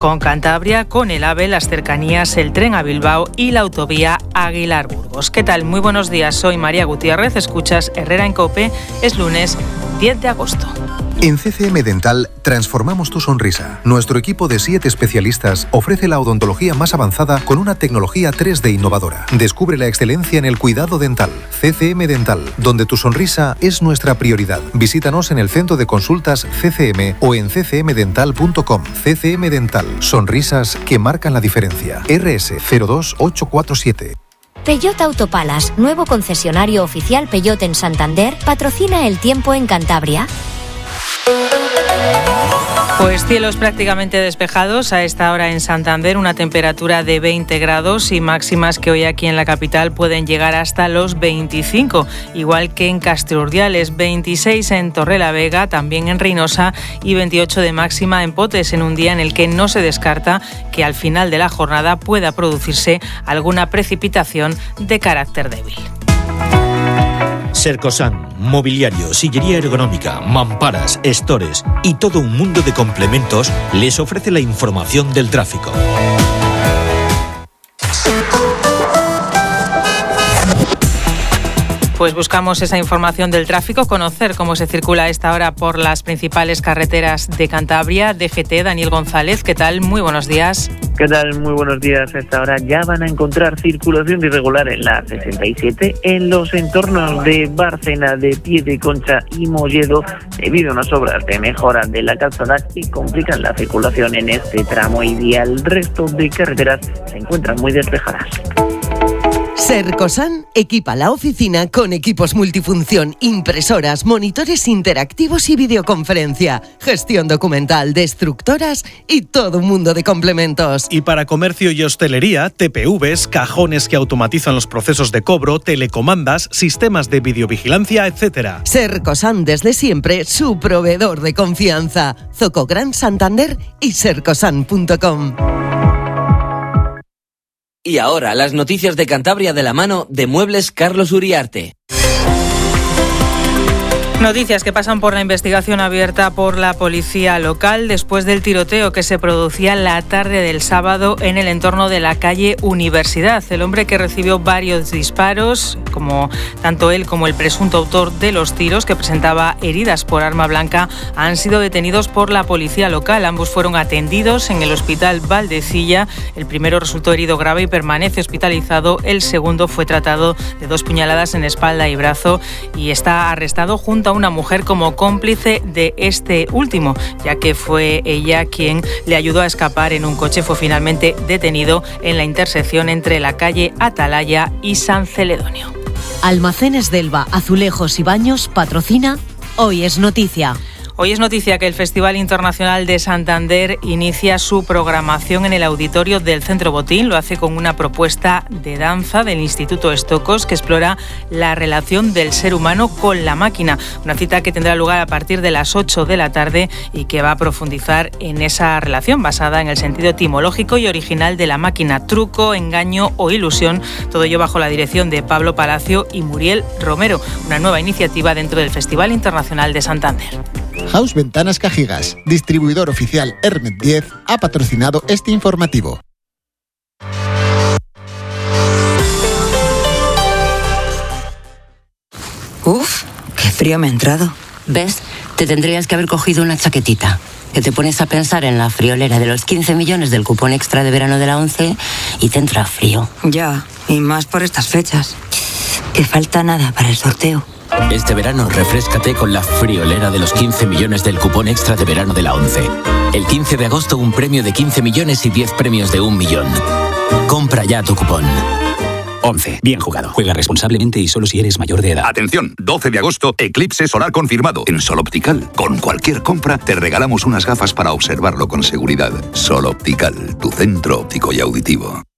con Cantabria, con el AVE, las cercanías, el tren a Bilbao y la autovía Aguilar-Burgos. ¿Qué tal? Muy buenos días, soy María Gutiérrez, escuchas Herrera en COPE, es lunes 10 de agosto. En CCM Dental transformamos tu sonrisa. Nuestro equipo de 7 especialistas ofrece la odontología más avanzada con una tecnología 3D innovadora. Descubre la excelencia en el cuidado dental. CCM Dental, donde tu sonrisa es nuestra prioridad. Visítanos en el centro de consultas CCM o en ccmdental.com. CCM Dental, sonrisas que marcan la diferencia. RS 02847. Peugeot Autopalas, nuevo concesionario oficial Peugeot en Santander, patrocina el tiempo en Cantabria. Pues cielos prácticamente despejados a esta hora en Santander, una temperatura de 20 grados y máximas que hoy aquí en la capital pueden llegar hasta los 25, igual que en Castellurdiales, 26 en Torrelavega, también en Reynosa y 28 de máxima en Potes, en un día en el que no se descarta que al final de la jornada pueda producirse alguna precipitación de carácter débil. Sercosan, mobiliario, sillería ergonómica, mamparas, stores y todo un mundo de complementos les ofrece la información del tráfico. Pues buscamos esa información del tráfico, conocer cómo se circula a esta hora por las principales carreteras de Cantabria. DGT, Daniel González, ¿qué tal? Muy buenos días. ¿Qué tal? Muy buenos días. A esta hora ya van a encontrar circulación irregular en la 67 en los entornos de Bárcena, de Piedeconcha y Molledo, debido a unas obras de mejora de la calzada que complican la circulación en este tramo y el resto de carreteras se encuentran muy despejadas. Sercosan equipa la oficina con equipos multifunción, impresoras, monitores interactivos y videoconferencia, gestión documental, destructoras y todo un mundo de complementos. Y para comercio y hostelería, TPVs, cajones que automatizan los procesos de cobro, telecomandas, sistemas de videovigilancia, etc. Sercosan desde siempre, su proveedor de confianza. Zoco Gran Santander y sercosan.com. Y ahora, las noticias de Cantabria de la mano de Muebles Carlos Uriarte. Noticias que pasan por la investigación abierta por la policía local después del tiroteo que se producía la tarde del sábado en el entorno de la calle Universidad. El hombre que recibió varios disparos, como tanto él como el presunto autor de los tiros, que presentaba heridas por arma blanca, han sido detenidos por la policía local. Ambos fueron atendidos en el hospital Valdecilla. El primero resultó herido grave y permanece hospitalizado. El segundo fue tratado de 2 puñaladas en espalda y brazo y está arrestado junto a una mujer como cómplice de este último, ya que fue ella quien le ayudó a escapar en un coche. Fue finalmente detenido en la intersección entre la calle Atalaya y San Celedonio. Almacenes Delva, Azulejos y Baños patrocina Hoy es Noticia. Hoy es noticia que el Festival Internacional de Santander inicia su programación en el auditorio del Centro Botín. Lo hace con una propuesta de danza del Instituto Estocos que explora la relación del ser humano con la máquina. Una cita que tendrá lugar a partir de las 8 de la tarde y que va a profundizar en esa relación basada en el sentido etimológico y original de la máquina, truco, engaño o ilusión. Todo ello bajo la dirección de Pablo Palacio y Muriel Romero, una nueva iniciativa dentro del Festival Internacional de Santander. House Ventanas Cajigas, distribuidor oficial Hermet 10, ha patrocinado este informativo. Uf, qué frío me ha entrado. ¿Ves? Te tendrías que haber cogido una chaquetita. Que te pones a pensar en la friolera de los 15 millones del cupón extra de verano de la 11 y te entra frío. Ya, y más por estas fechas. Que falta nada para el sorteo. Este verano refréscate con la friolera de los 15 millones del cupón extra de verano de la 11. El 15 de agosto un premio de 15 millones y 10 premios de 1 millón. Compra ya tu cupón. 11. Bien jugado. Juega responsablemente y solo si eres mayor de edad. Atención, 12 de agosto, eclipse solar confirmado. En Sol Optical, con cualquier compra, te regalamos unas gafas para observarlo con seguridad. Sol Optical, tu centro óptico y auditivo.